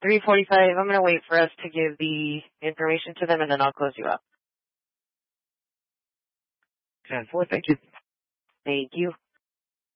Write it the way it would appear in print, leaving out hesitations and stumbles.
3:45. I'm going to wait for us to give the information to them, and then I'll close you up. 10-4, thank you. Thank you.